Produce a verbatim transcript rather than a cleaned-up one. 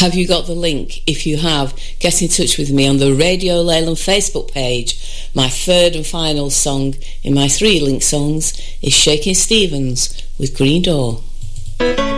Have you got the link? If you have, get in touch with me on the Radio Leyland Facebook page. My third and final song in my three link songs is Shakin' Stevens with Green Door.